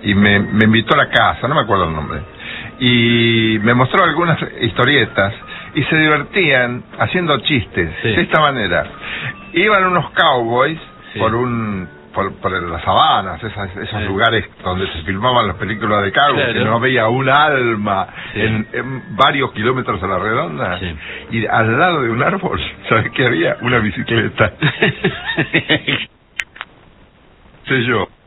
y me invitó a la casa, no me acuerdo el nombre, y me mostró algunas historietas y se divertían haciendo chistes de esta manera. Iban unos cowboys por las sabanas, esos lugares donde se filmaban las películas de cowboys, que no veía un alma en varios kilómetros a la redonda, y al lado de un árbol, ¿sabes qué había? Una bicicleta. Sé yo.